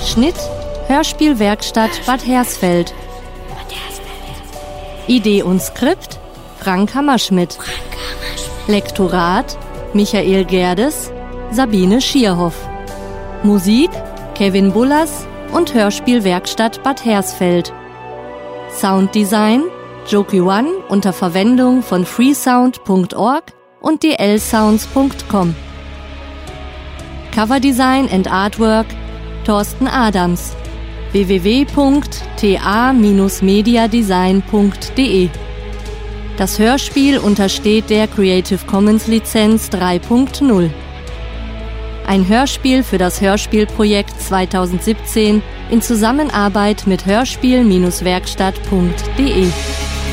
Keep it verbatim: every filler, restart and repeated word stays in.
Schnitt Hörspielwerkstatt Bad Hersfeld. Idee und Skript Frank Hammerschmidt. Lektorat Michael Gerdes, Sabine Schierhoff. Musik Kevin Bullas und Hörspielwerkstatt Bad Hersfeld. Sounddesign Joki One unter Verwendung von freesound punkt org und d l sounds punkt com. Coverdesign and Artwork Thorsten Adams. w w w punkt t a dash mediadesign punkt d e. Das Hörspiel untersteht der Creative Commons Lizenz drei Punkt null. Ein Hörspiel für das Hörspielprojekt zweitausendsiebzehn in Zusammenarbeit mit hörspiel Bindestrich werkstatt punkt d e.